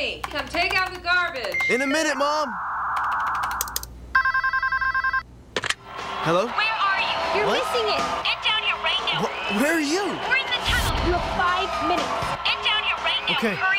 Jimmy, come take out the garbage. In a minute, Mom. Hello? Where are you? You're What? missing it. Get down here right now. Where are you? We're in the tunnel. You have 5 minutes. Get down here right now. Okay. Hurry